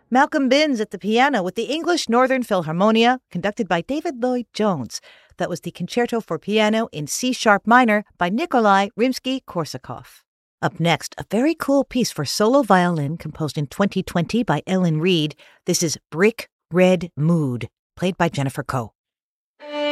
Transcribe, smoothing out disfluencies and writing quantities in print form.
Malcolm Binns at the piano with the English Northern Philharmonia, conducted by David Lloyd Jones. That was the Concerto for Piano in C-sharp minor by Nikolai Rimsky-Korsakov. Up next, a very cool piece for solo violin composed in 2020 by Ellen Reed. This is Brick Red Mood, played by Jennifer Coe.